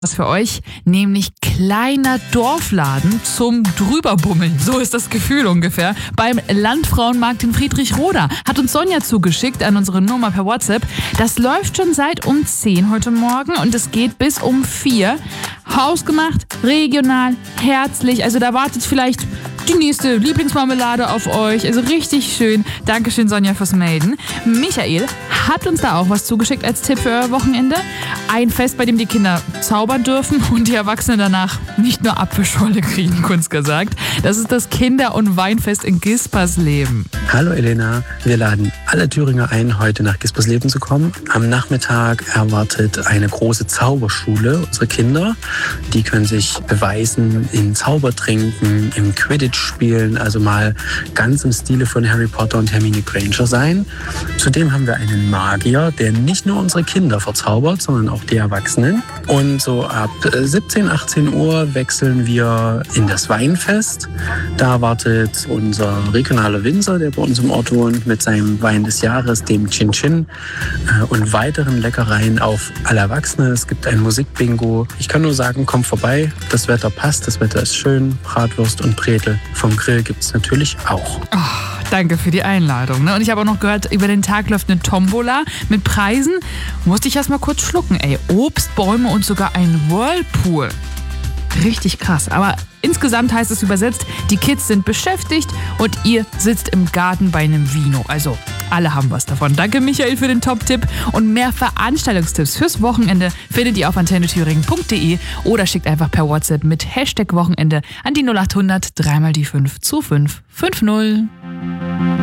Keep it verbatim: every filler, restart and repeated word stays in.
Was für euch, nämlich kleiner Dorfladen zum Drüberbummeln. So ist das Gefühl ungefähr. Beim Landfrauenmarkt in Friedrichroda hat uns Sonja zugeschickt an unsere Nummer per WhatsApp. Das läuft schon seit um zehn heute Morgen und es geht bis um vier. Hausgemacht, regional, herzlich. Also da wartet vielleicht die nächste Lieblingsmarmelade auf euch. Also richtig schön. Dankeschön, Sonja, fürs Melden. Michael hat uns da auch was zugeschickt als Tipp für euer Wochenende. Ein Fest, bei dem die Kinder zaubern dürfen und die Erwachsenen danach nicht nur Apfelschorle kriegen, kurz gesagt. Das ist das Kinder- und Weinfest in Gispersleben. Hallo Elena, wir laden alle Thüringer ein, heute nach Gispersleben zu kommen. Am Nachmittag erwartet eine große Zauberschule unsere Kinder. Die können sich beweisen in Zaubertränken, im Quidditch spielen, also mal ganz im Stile von Harry Potter und Hermine Granger sein. Zudem haben wir einen Magier, der nicht nur unsere Kinder verzaubert, sondern auch die Erwachsenen. Und so ab siebzehn, achtzehn Uhr wechseln wir in das Weinfest. Da wartet unser regionaler Winzer, der bei uns im Ort wohnt, mit seinem Wein des Jahres, dem Chin Chin, und weiteren Leckereien auf alle Erwachsene. Es gibt ein Musikbingo. Ich kann nur sagen, kommt vorbei. Das Wetter passt, das Wetter ist schön. Bratwurst und Bretel vom Grill gibt es natürlich auch. Oh, danke für die Einladung. Ne? Und ich habe auch noch gehört, über den Tag läuft eine Tombola mit Preisen. Musste ich erst mal kurz schlucken. Ey, Obst, Bäume und sogar ein Whirlpool. Richtig krass. Aber insgesamt heißt es übersetzt, die Kids sind beschäftigt und ihr sitzt im Garten bei einem Vino. Also alle haben was davon. Danke Michael für den Top-Tipp. Und mehr Veranstaltungstipps fürs Wochenende findet ihr auf antenne thüringen punkt de oder schickt einfach per WhatsApp mit Hashtag Wochenende an die null acht hundert drei mal die fünf zwei fünf fünf null.